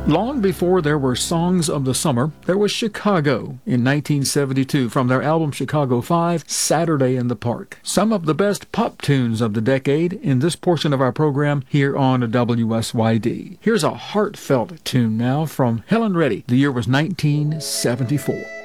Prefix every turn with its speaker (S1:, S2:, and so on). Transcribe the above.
S1: Long before there were songs of the summer, there was Chicago in 1972 from their album Chicago 5, Saturday in the Park. Some of the best pop tunes of the decade in this portion of our program here on WSYD. Here's a heartfelt tune now from Helen Reddy. The year was 1974.